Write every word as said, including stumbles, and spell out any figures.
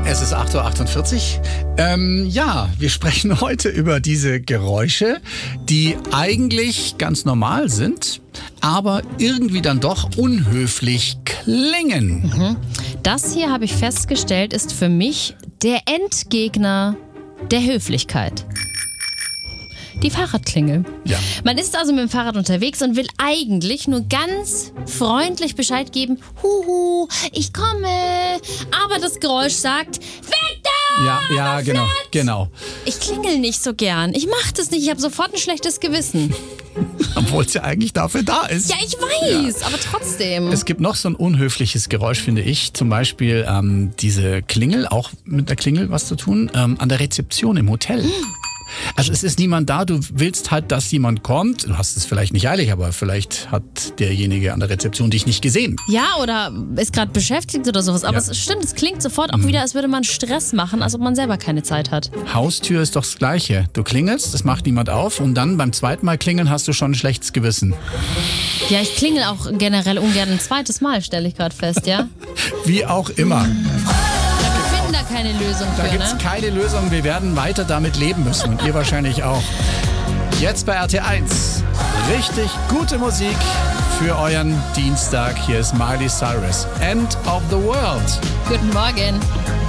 Es ist acht Uhr achtundvierzig. Ähm, ja, wir sprechen heute über diese Geräusche, die eigentlich ganz normal sind, aber irgendwie dann doch unhöflich klingen. Mhm. Das hier, habe ich festgestellt, ist für mich der Endgegner der Höflichkeit. Die Fahrradklingel. Ja. Man ist also mit dem Fahrrad unterwegs und will eigentlich nur ganz freundlich Bescheid geben, huhu, ich komme. Aber das Geräusch sagt, weg da! Ja, ja, genau, genau. Ich klingel nicht so gern. Ich mach das nicht. Ich habe sofort ein schlechtes Gewissen. Obwohl es ja eigentlich dafür da ist. Ja, ich weiß, ja. Aber trotzdem. Es gibt noch so ein unhöfliches Geräusch, finde ich. Zum Beispiel ähm, diese Klingel, auch mit der Klingel was zu tun, ähm, an der Rezeption im Hotel. Hm. Also es ist niemand da, du willst halt, dass jemand kommt. Du hast es vielleicht nicht eilig, aber vielleicht hat derjenige an der Rezeption dich nicht gesehen. Ja, oder ist gerade beschäftigt oder sowas. Aber ja. Es stimmt, es klingt sofort auch mhm. wieder, als würde man Stress machen, als ob man selber keine Zeit hat. Haustür ist doch das Gleiche. Du klingelst, es macht niemand auf und dann beim zweiten Mal klingeln hast du schon ein schlechtes Gewissen. Ja, ich klingel auch generell ungern ein zweites Mal, stelle ich gerade fest, ja? Wie auch immer. Da keine Lösung für, Da gibt es ne? keine Lösung. Wir werden weiter damit leben müssen und ihr wahrscheinlich auch. Jetzt bei R T eins. Richtig gute Musik für euren Dienstag. Hier ist Miley Cyrus. End of the World. Guten Morgen.